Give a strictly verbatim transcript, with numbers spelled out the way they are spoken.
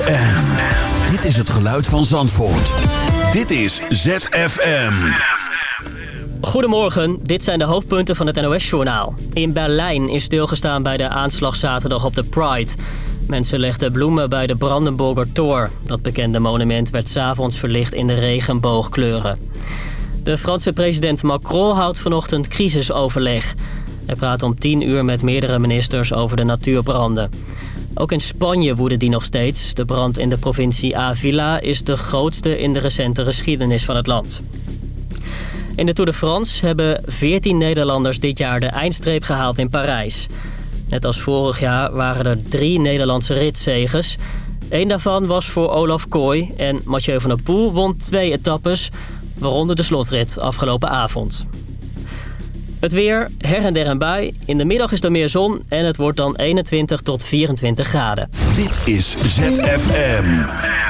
En dit is het geluid van Zandvoort. Dit is Z F M. Goedemorgen, dit zijn de hoofdpunten van het N O S-journaal. In Berlijn is stilgestaan bij de aanslag zaterdag op de Pride. Mensen legden bloemen bij de Brandenburger Tor. Dat bekende monument werd 's avonds verlicht in de regenboogkleuren. De Franse president Macron houdt vanochtend crisisoverleg. Hij praat om tien uur met meerdere ministers over de natuurbranden. Ook in Spanje woedt die nog steeds. De brand in de provincie Ávila is de grootste in de recente geschiedenis van het land. In de Tour de France hebben veertien Nederlanders dit jaar de eindstreep gehaald in Parijs. Net als vorig jaar waren er drie Nederlandse ritzeges. Eén daarvan was voor Olaf Kooi en Mathieu van der Poel won twee etappes, waaronder de slotrit afgelopen avond. Het weer, her en der een bui. In de middag is er meer zon en het wordt dan eenentwintig tot vierentwintig graden. Dit is Z F M.